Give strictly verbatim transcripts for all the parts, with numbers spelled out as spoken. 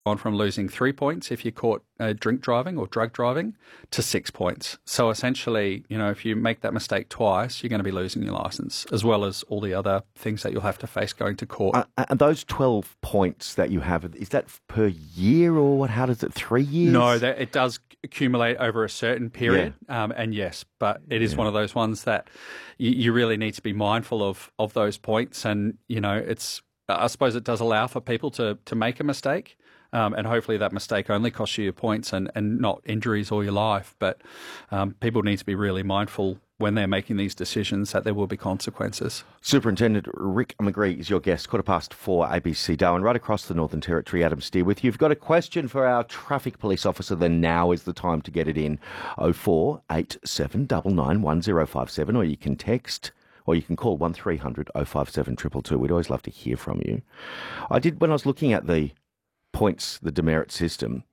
gone from losing three points if you're caught uh, drink driving or drug driving to six points. So essentially, you know, if you make that mistake twice, you're going to be losing your licence, as well as all the other things that you'll have to face going to court. Uh, and those twelve points that you have, is that per year or what? How does it, three years? No, that, it does accumulate over a certain period. Yeah. Um, and yes, but it is yeah. one of those ones that you, you really need to be mindful of, of those points. And, you know, it's, I suppose it does allow for people to, to make a mistake. Um, and hopefully that mistake only costs you your points and, and not injuries all your life. But um, people need to be really mindful when they're making these decisions that there will be consequences. Superintendent Rick McGree is your guest. Quarter past four, A B C Darwin, right across the Northern Territory. Adam Steer with you. If you've got a question for our traffic police officer, then now is the time to get it in. oh four eight seven nine nine one oh five seven, or you can text, or you can call one three hundred oh five seven two two two. We'd always love to hear from you. I did, when I was looking at the points, the demerit system,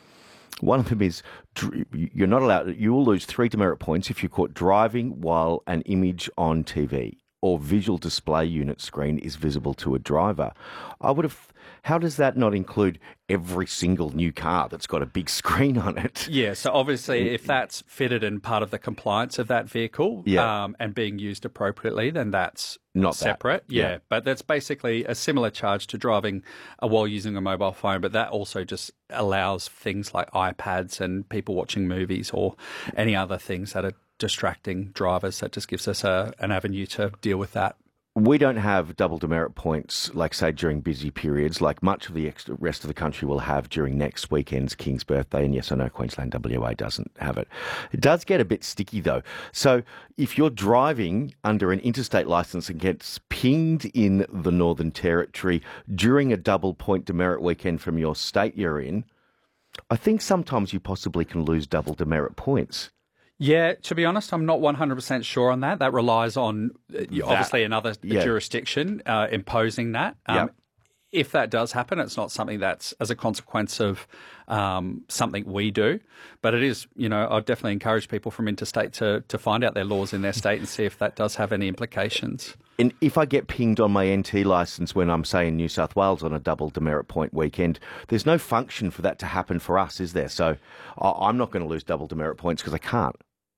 one of them is you're not allowed, you will lose three demerit points if you're caught driving while an image on T V or visual display unit screen is visible to a driver. I would have, how does that not include every single new car that's got a big screen on it? Yeah, so obviously if that's fitted and part of the compliance of that vehicle yeah. um, and being used appropriately, then that's not separate. That. Yeah. yeah, but that's basically a similar charge to driving uh, while using a mobile phone, but that also just allows things like iPads and people watching movies or any other things that are distracting drivers. That just gives us a, an avenue to deal with that. We don't have double demerit points, like, say, during busy periods, like much of the extra rest of the country will have during next weekend's King's birthday. And yes, I know Queensland W A doesn't have it. It does get a bit sticky, though. So if you're driving under an interstate licence and gets pinged in the Northern Territory during a double point demerit weekend from your state you're in, I think sometimes you possibly can lose double demerit points. Yeah, to be honest, I'm not one hundred percent sure on that. That relies on, uh, obviously, another yeah. jurisdiction uh, imposing that. Um, yep. If that does happen, it's not something that's as a consequence of um, something we do. But it is, you know, I'd definitely encourage people from interstate to, to find out their laws in their state and see if that does have any implications. And if I get pinged on my N T licence when I'm, say, in New South Wales on a double demerit point weekend, there's no function for that to happen for us, is there? So I'm not going to lose double demerit points because I can't.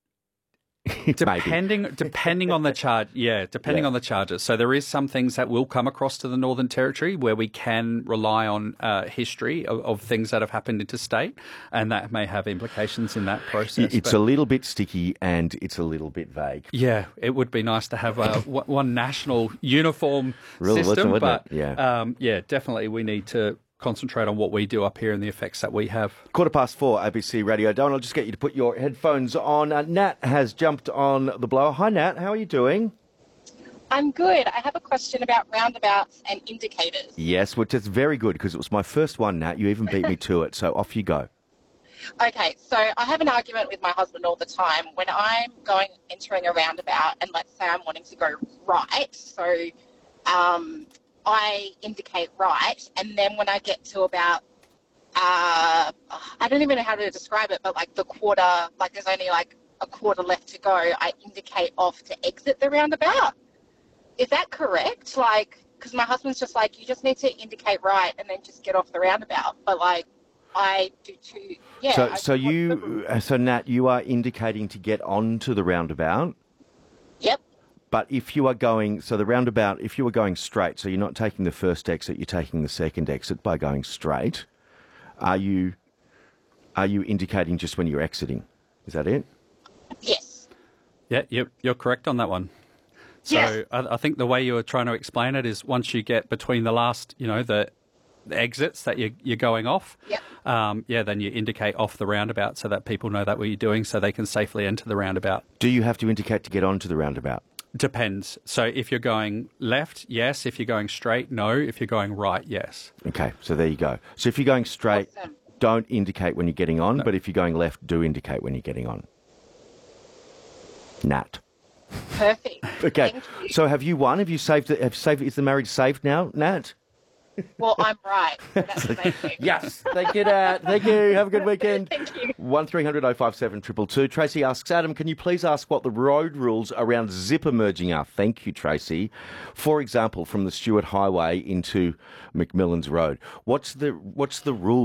depending depending on the charge, yeah, depending yeah. on the charges. So there is some things that will come across to the Northern Territory where we can rely on uh, history of, of things that have happened interstate, and that may have implications in that process. It's but, a little bit sticky and it's a little bit vague. Yeah, it would be nice to have a, one national uniform really system, listen, but it? Yeah. Um, yeah, definitely we need to concentrate on what we do up here and the effects that we have. Quarter past four, A B C Radio. Darwin, I'll just get you to put your headphones on. Uh, Nat has jumped on the blower. Hi, Nat. How are you doing? I'm good. I have a question about roundabouts and indicators. Yes, which is very good because it was my first one, Nat. You even beat me to it, so off you go. Okay, so I have an argument with my husband all the time. When I'm going, entering a roundabout, and let's say I'm wanting to go right, so um, I indicate right, and then when I get to about, uh, I don't even know how to describe it, but like the quarter, like there's only like a quarter left to go, I indicate off to exit the roundabout. Is that correct? Like, because my husband's just like, you just need to indicate right and then just get off the roundabout. But like, I do too, yeah. So, I so you, so Nat, you are indicating to get onto the roundabout. Yep. But if you are going, so the roundabout, if you were going straight, so you're not taking the first exit, you're taking the second exit by going straight, are you, are you indicating just when you're exiting? Is that it? Yes. Yeah, you're, you're correct on that one. So yes. I, I think the way you were trying to explain it is once you get between the last, you know, the, the exits that you, you're going off, yep. um, yeah, then you indicate off the roundabout so that people know that what you're doing so they can safely enter the roundabout. Do you have to indicate to get onto the roundabout? Depends. So if you're going left, yes. If you're going straight, no. If you're going right, yes. Okay, so there you go. So if you're going straight, awesome. Don't indicate when you're getting on, no. But if you're going left, do indicate when you're getting on. Nat. Perfect. Okay. Thank you. So have you won? Have you saved it? Have saved, is the marriage saved now, Nat? Well, I'm right. That's the main thing. Yes. Thank you, Nat. Thank you. Have a good weekend. Thank you. one three hundred oh five seven two two two. Tracy asks, Adam, can you please ask what the road rules around zipper merging are? Thank you, Tracy. For example, from the Stewart Highway into McMillan's Road. What's the, what's the rule?